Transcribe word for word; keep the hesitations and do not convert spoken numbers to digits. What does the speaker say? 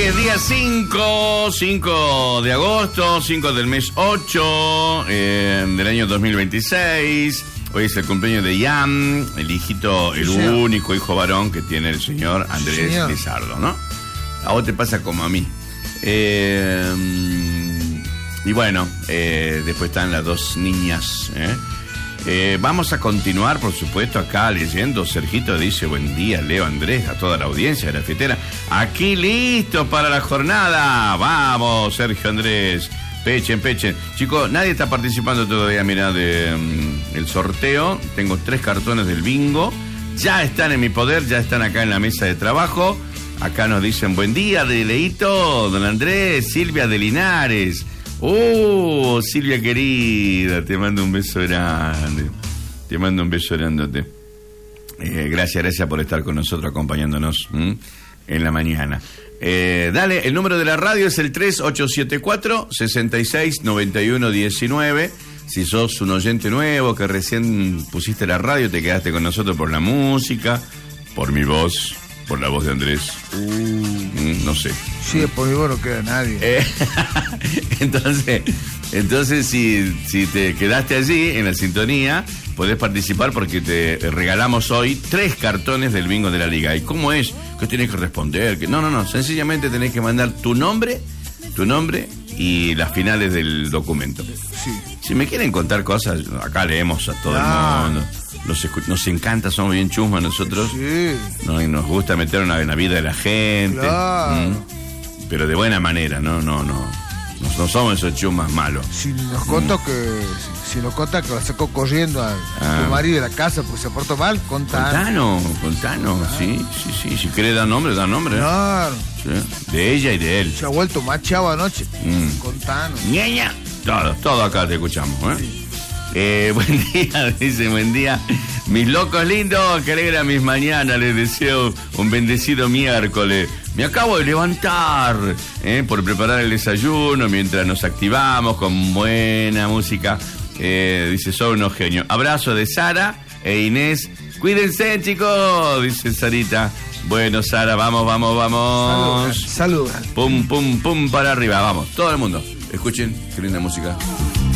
es día cinco, cinco de agosto, cinco del mes ocho eh, del año dos mil veintiséis. Hoy es el cumpleaños de Ian, el hijito, el sí, único hijo varón que tiene el señor Andrés sí, Lizardo, ¿no? A vos te pasa como a mí. Eh, y bueno, eh, después están las dos niñas, ¿eh? Eh, vamos a continuar, por supuesto, acá leyendo. Sergito dice, buen día, Leo, Andrés, a toda la audiencia de la fiestera. Aquí listo para la jornada. Vamos, Sergio, Andrés. Pechen, pechen. Chicos, nadie está participando todavía, mirá, de um, el sorteo. Tengo tres cartones del bingo. Ya están en mi poder, ya están acá en la mesa de trabajo. Acá nos dicen, buen día, de Leito, don Andrés, Silvia de Linares. Oh, Silvia querida, te mando un beso grande. Te mando un beso grandote. Eh, gracias, gracias por estar con nosotros, acompañándonos ¿m? en la mañana. Eh, dale, el número de la radio es el tres ocho siete cuatro, seis seis nueve uno uno nueve. Si sos un oyente nuevo que recién pusiste la radio, te quedaste con nosotros por la música, por mi voz, por la voz de Andrés. Uh, mm, no sé. Sí, por mi voz no queda nadie. Eh, entonces, entonces si, si te quedaste allí en la sintonía, podés participar porque te regalamos hoy tres cartones del bingo de la liga. ¿Y cómo es? ¿Qué tenés que responder? Que no, no, no. Sencillamente tenés que mandar tu nombre, tu nombre y las finales del documento. Sí. Si me quieren contar cosas, acá leemos a todo ah. el mundo. Nos, nos encanta, somos bien chusmas nosotros. Sí. Nos, nos gusta meternos en la vida de la gente. Claro. ¿Mm? Pero de buena manera, no, no, no. No, no somos esos chumas malos. Si nos contó mm. que si, si nos conta que lo sacó corriendo a ah. tu marido de la casa porque se portó mal, contanos. Contanos, contanos, claro. sí, sí, sí. Si querés dar nombre, da nombre. Claro. Sí. De ella y de él. Se ha vuelto más chavo anoche. Mm. Contanos. Ñeña. Todo, todo acá te escuchamos, ¿eh? Sí. Eh, buen día, dice, buen día. Mis locos lindos, que alegra mis mañanas, les deseo un bendecido miércoles. Me acabo de levantar eh, por preparar el desayuno mientras nos activamos con buena música. Eh, dice, son unos genios. Abrazo de Sara e Inés. Cuídense, chicos, dice Sarita. Bueno, Sara, vamos, vamos, vamos. Saluda, saluda. Pum, pum, pum, para arriba, vamos. Todo el mundo, escuchen, qué linda música.